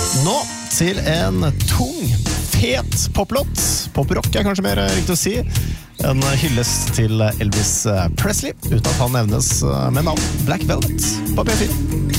Nå til en tung, fet poplåt. Poprock kanskje mer riktig å si. En hyllest til Elvis Presley, uten at han nevnes med navn. Black Velvet på P4.